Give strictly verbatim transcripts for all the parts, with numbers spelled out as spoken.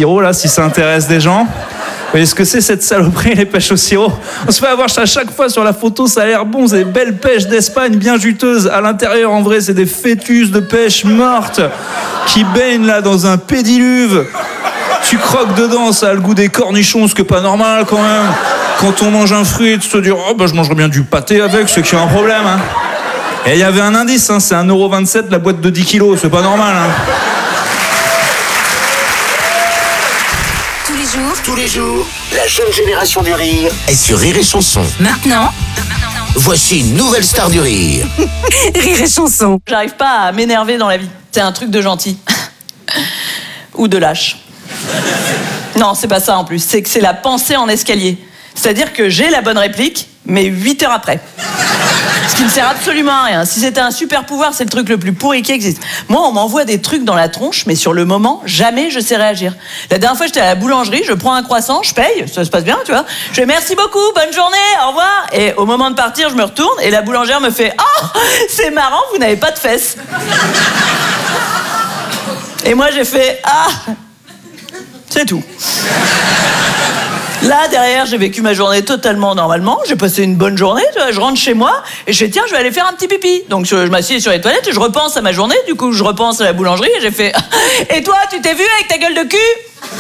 sirop, là, si ça intéresse des gens. Vous voyez ce que c'est cette saloperie, les pêches au sirop? On se fait avoir à chaque fois sur la photo, ça a l'air bon, c'est des belles pêches d'Espagne bien juteuses. À l'intérieur, en vrai, c'est des fœtus de pêche mortes qui baignent là dans un pédiluve. Tu croques dedans, ça a le goût des cornichons, ce qui est pas normal quand même. Quand on mange un fruit, tu te dis, oh bah je mangerais bien du pâté avec, c'est qu'il y a un problème. Hein. Et il y avait un indice, hein, c'est un euro vingt-sept la boîte de dix kilos, c'est pas normal. Hein. Tous les jours, Tous les jours, la jeune génération du rire est sur Rire et Chanson. maintenant, Voici une nouvelle star du rire. Rire et Chanson. J'arrive pas à m'énerver dans la vie. C'est un truc de gentil. Ou de lâche. Non, c'est pas ça en plus. C'est que c'est la pensée en escalier. C'est-à-dire que j'ai la bonne réplique, mais huit heures après. Ce qui ne sert absolument à rien. Si c'était un super pouvoir, c'est le truc le plus pourri qui existe. Moi, on m'envoie des trucs dans la tronche, mais sur le moment, jamais je sais réagir. La dernière fois, j'étais à la boulangerie, je prends un croissant, je paye, ça se passe bien, tu vois. Je fais merci beaucoup, bonne journée, au revoir. Et au moment de partir, je me retourne et la boulangère me fait « Oh, c'est marrant, vous n'avez pas de fesses !» Et moi, j'ai fait « Ah !» C'est tout. Là, derrière, j'ai vécu ma journée totalement normalement. J'ai passé une bonne journée. Tu vois, je rentre chez moi et je fais tiens, je vais aller faire un petit pipi. Donc je, je m'assieds sur les toilettes et je repense à ma journée. Du coup, je repense à la boulangerie et j'ai fait et toi, tu t'es vu avec ta gueule de cul?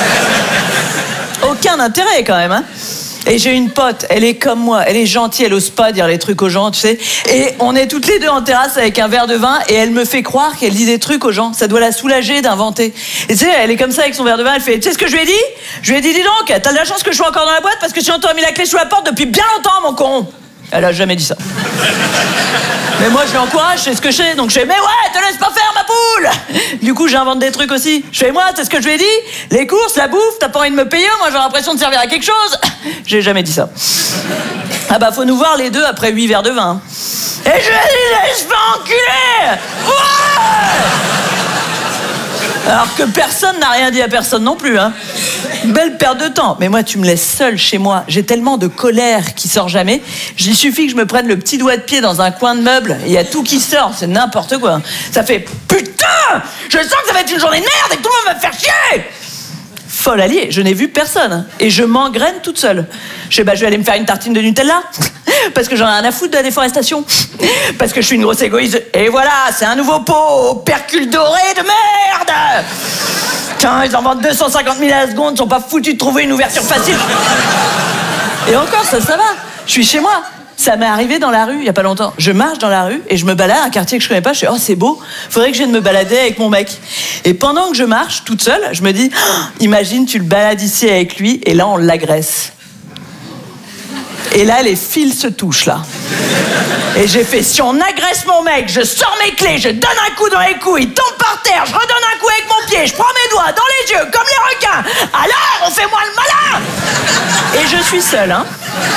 Aucun intérêt quand même, hein. Et j'ai une pote, elle est comme moi, elle est gentille, elle ose pas dire les trucs aux gens, tu sais. Et on est toutes les deux en terrasse avec un verre de vin et elle me fait croire qu'elle dit des trucs aux gens. Ça doit la soulager d'inventer. Et tu sais, elle est comme ça avec son verre de vin, elle fait, tu sais ce que je lui ai dit? Je lui ai dit, dis donc, t'as de la chance que je sois encore dans la boîte parce que sinon t'aurais mis la clé sous la porte depuis bien longtemps, mon con. Elle a jamais dit ça. Mais moi, je l'encourage, c'est ce que je sais. Donc je fais, mais ouais, te laisse pas faire, ma poule. Du coup, j'invente des trucs aussi. Je fais, moi, c'est ce que je lui ai dit. Les courses, la bouffe, t'as pas envie de me payer, moi j'ai l'impression de servir à quelque chose. J'ai jamais dit ça. Ah bah, faut nous voir les deux après huit verres de vin. Et je lui ai dit, laisse-moi enculer. Ouais. Alors que personne n'a rien dit à personne non plus, hein. Belle perte de temps. Mais moi, tu me laisses seule chez moi. J'ai tellement de colère qui sort jamais. Il suffit que je me prenne le petit doigt de pied dans un coin de meuble et il y a tout qui sort. C'est n'importe quoi. Ça fait putain. Je sens que ça va être une journée de merde et que tout le monde va me faire chier. Folle alliée, je n'ai vu personne. Et je m'engraine toute seule. Je sais, bah, je vais aller me faire une tartine de Nutella. Parce que j'en ai rien à foutre de la déforestation. Parce que je suis une grosse égoïste. Et voilà, c'est un nouveau pot au percule doré de merde. Tiens, ils en vendent deux cent cinquante mille à la seconde, ils sont pas foutus de trouver une ouverture facile. Et encore, ça, ça va. Je suis chez moi. Ça m'est arrivé dans la rue, il y a pas longtemps. Je marche dans la rue et je me balade à un quartier que je connais pas. Je fais, oh, c'est beau, faudrait que je vienne me balader avec mon mec. Et pendant que je marche toute seule, je me dis, oh, imagine, tu le balades ici avec lui et là, on l'agresse. Et là, les fils se touchent, là. Et j'ai fait, si on agresse mon mec, je sors mes clés, je donne un coup dans les couilles, il tombe par terre, je redonne un coup avec mon pied, je prends mes doigts dans les yeux, comme les requins. Alors, on fait moins le malin. Et je suis seule, hein.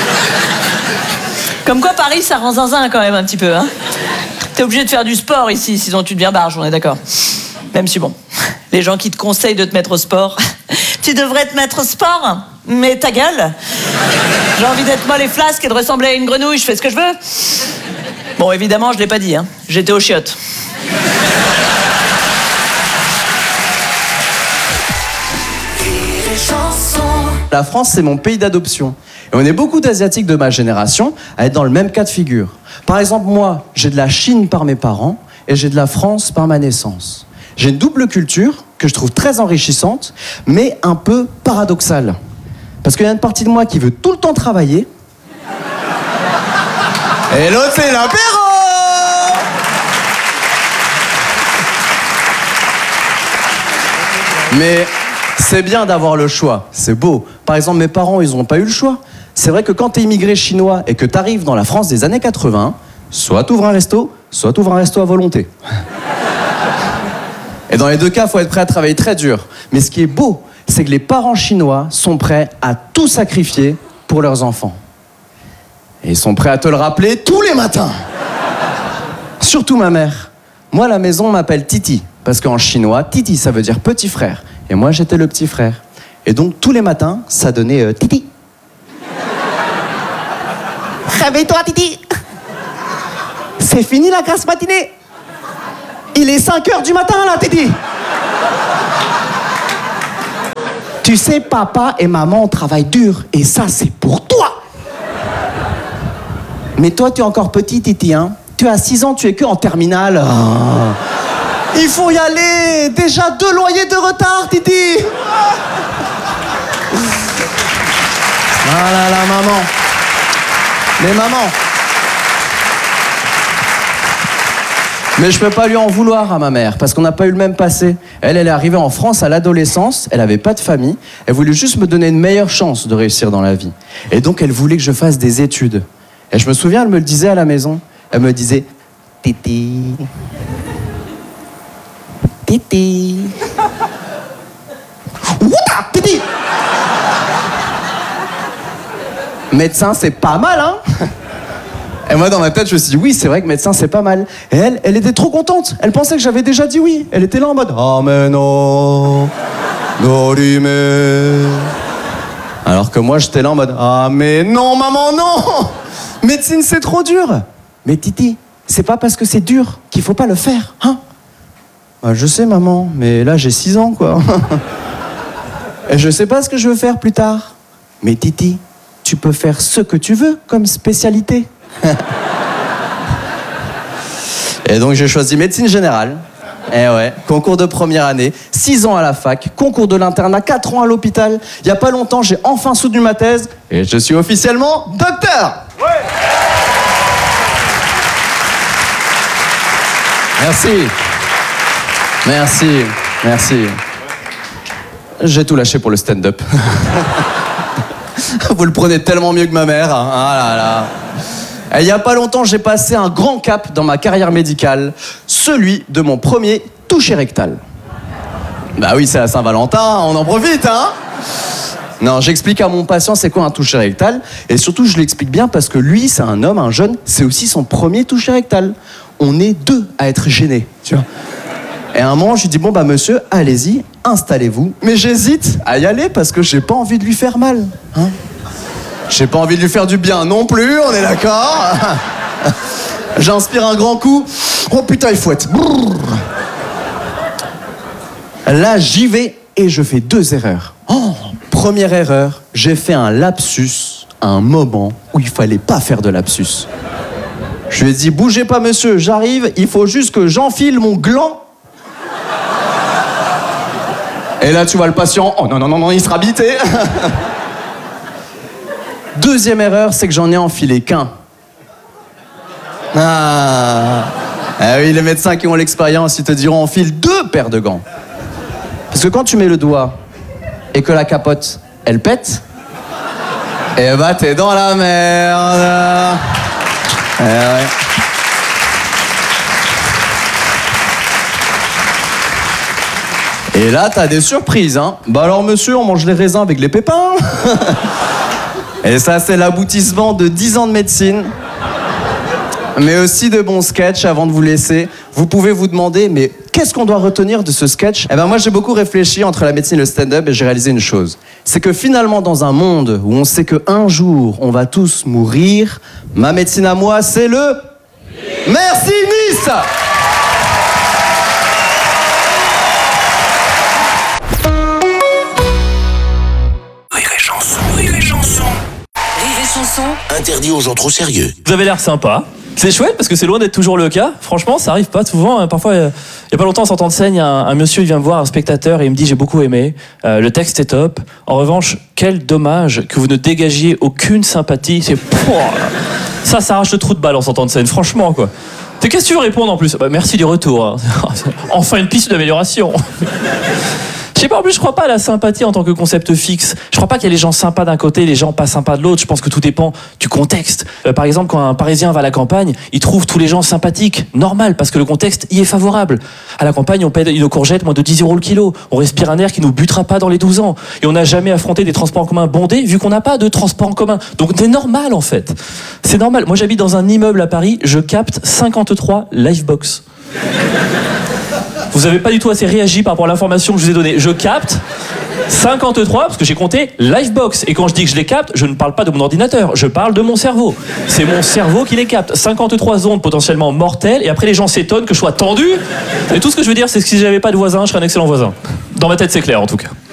Comme quoi, Paris, ça rend zinzin quand même un petit peu, hein. T'es obligé de faire du sport ici, sinon tu deviens barge, on est d'accord. Même si bon, les gens qui te conseillent de te mettre au sport, tu devrais te mettre au sport, mais ta gueule. J'ai envie d'être molle et flasque et de ressembler à une grenouille, je fais ce que je veux. Bon, évidemment, je l'ai pas dit, hein. J'étais aux chiottes. La France, c'est mon pays d'adoption. Et on est beaucoup d'Asiatiques de ma génération à être dans le même cas de figure. Par exemple, moi, j'ai de la Chine par mes parents et j'ai de la France par ma naissance. J'ai une double culture que je trouve très enrichissante, mais un peu paradoxale. Parce qu'il y a une partie de moi qui veut tout le temps travailler. Et l'autre, c'est l'apéro! Mais c'est bien d'avoir le choix, c'est beau. Par exemple, mes parents, ils n'ont pas eu le choix. C'est vrai que quand t'es immigré chinois et que t'arrives dans la France des années quatre-vingts, soit t'ouvres un resto, soit t'ouvres un resto à volonté. Et dans les deux cas, il faut être prêt à travailler très dur. Mais ce qui est beau, c'est que les parents chinois sont prêts à tout sacrifier pour leurs enfants. Et ils sont prêts à te le rappeler tous les matins. Surtout ma mère. Moi, à la maison, on m'appelle Titi. Parce qu'en chinois, Titi, ça veut dire petit frère. Et moi, j'étais le petit frère. Et donc, tous les matins, ça donnait euh, Titi. Réveille-toi, Titi. C'est fini la grasse matinée. Il est cinq heures du matin, là, Titi. Tu sais, papa et maman travaillent dur, et ça, c'est pour toi. Mais toi, tu es encore petit, Titi, hein. Tu as six ans, tu es que en terminale. Oh. Il faut y aller. Déjà deux loyers de retard, Titi. Ah là là, maman. Mais maman. Mais je peux pas lui en vouloir à ma mère, parce qu'on n'a pas eu le même passé. Elle, elle est arrivée en France à l'adolescence, elle avait pas de famille, elle voulait juste me donner une meilleure chance de réussir dans la vie. Et donc elle voulait que je fasse des études. Et je me souviens, elle me le disait à la maison. Elle me disait, Titi, Titi, Outa, Titi. Médecin, c'est pas mal, hein? Et moi, dans ma tête, je me suis dit, oui, c'est vrai que médecin, c'est pas mal. Et elle, elle était trop contente. Elle pensait que j'avais déjà dit oui. Elle était là en mode, ah, mais non, Dorime. Alors que moi, j'étais là en mode, ah, mais non, maman, non! Médecine, c'est trop dur. Mais Titi, c'est pas parce que c'est dur qu'il faut pas le faire, hein? Bah, je sais, maman, mais là, j'ai six ans, quoi. Et je sais pas ce que je veux faire plus tard. Mais Titi, tu peux faire ce que tu veux comme spécialité. Et donc j'ai choisi médecine générale. Et ouais, concours de première année, six ans à la fac, concours de l'internat, quatre ans à l'hôpital. Il y a pas longtemps, j'ai enfin soutenu ma thèse et je suis officiellement docteur. Ouais. Merci. Merci. Merci. J'ai tout lâché pour le stand-up. Vous le prenez tellement mieux que ma mère. Hein. Ah là là. Et il n'y a pas longtemps, j'ai passé un grand cap dans ma carrière médicale, celui de mon premier toucher rectal. Bah oui, c'est la Saint-Valentin, on en profite, hein? Non, j'explique à mon patient c'est quoi un toucher rectal, et surtout je l'explique bien parce que lui, c'est un homme, un jeune, c'est aussi son premier toucher rectal. On est deux à être gênés, tu vois. Et à un moment, je lui dis, bon bah monsieur, allez-y, installez-vous. Mais j'hésite à y aller parce que j'ai pas envie de lui faire mal, hein? J'ai pas envie de lui faire du bien non plus, on est d'accord? J'inspire un grand coup. Oh putain, il fouette. Brrr. Là, j'y vais et je fais deux erreurs. Oh, première erreur, j'ai fait un lapsus à un moment où il fallait pas faire de lapsus. Je lui ai dit, bougez pas monsieur, j'arrive, il faut juste que j'enfile mon gland. Et là, tu vois le patient, oh non, non, non, non, il sera bité. Deuxième erreur, c'est que j'en ai enfilé qu'un. Ah. Ah oui, les médecins qui ont l'expérience, ils te diront enfile deux paires de gants. Parce que quand tu mets le doigt et que la capote, elle pète, eh bah t'es dans la merde. Eh ouais. Et là, t'as des surprises, hein. Bah alors monsieur, on mange les raisins avec les pépins. Et ça, c'est l'aboutissement de dix ans de médecine, mais aussi de bons sketchs. Avant de vous laisser, vous pouvez vous demander, mais qu'est-ce qu'on doit retenir de ce sketch? Eh ben moi, j'ai beaucoup réfléchi entre la médecine et le stand-up et j'ai réalisé une chose. C'est que finalement, dans un monde où on sait qu'un jour, on va tous mourir, ma médecine à moi, c'est le... Merci Nice. Interdit aux gens trop sérieux. Vous avez l'air sympa. C'est chouette parce que c'est loin d'être toujours le cas. Franchement, ça arrive pas souvent. Parfois, il y a pas longtemps, en sortant de scène, il y a un, un monsieur, il vient me voir, un spectateur, et il me dit j'ai beaucoup aimé. Euh, le texte est top. En revanche, quel dommage que vous ne dégagiez aucune sympathie. C'est pouah, ça, ça arrache le trou de balle en sortant de scène. Franchement, quoi. Qu'est-ce que tu veux répondre en plus? Bah, merci du retour. Hein. Enfin une piste d'amélioration. Je sais pas, en plus, je crois pas à la sympathie en tant que concept fixe. Je crois pas qu'il y a les gens sympas d'un côté et les gens pas sympas de l'autre. Je pense que tout dépend du contexte. Euh, par exemple, quand un Parisien va à la campagne, il trouve tous les gens sympathiques. Normal, parce que le contexte y est favorable. À la campagne, on paie nos courgettes moins de dix euros le kilo. On respire un air qui nous butera pas dans les douze ans. Et on n'a jamais affronté des transports en commun bondés vu qu'on n'a pas de transport en commun. Donc c'est normal, en fait. C'est normal. Moi, j'habite dans un immeuble à Paris. Je capte cinquante-trois Livebox. Vous avez pas du tout assez réagi par rapport à l'information que je vous ai donnée. Je capte cinquante-trois, parce que j'ai compté Livebox. Et quand je dis que je les capte, je ne parle pas de mon ordinateur, je parle de mon cerveau. C'est mon cerveau qui les capte. cinquante-trois ondes potentiellement mortelles, et après les gens s'étonnent que je sois tendu. Et tout ce que je veux dire, c'est que si j'avais pas de voisin, je serais un excellent voisin. Dans ma tête, c'est clair en tout cas.